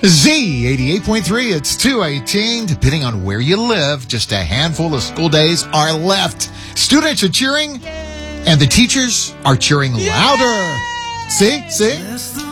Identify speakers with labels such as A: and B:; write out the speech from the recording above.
A: Z 88.3, it's 2:18. Depending on where you live, just a handful of school days are left. Students are cheering, and the teachers are cheering louder. See?